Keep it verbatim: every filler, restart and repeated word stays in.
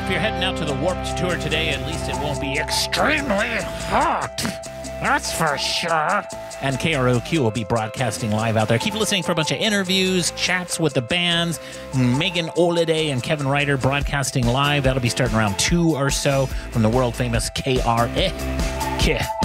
if you're heading out to the Warped Tour today, at least it won't be extremely hot. That's for sure. And K R O Q will be broadcasting live out there. Keep listening for a bunch of interviews, chats with the bands. Megan Oliday and Kevin Ryder broadcasting live. That'll be starting around two or so from the world famous K R O Q.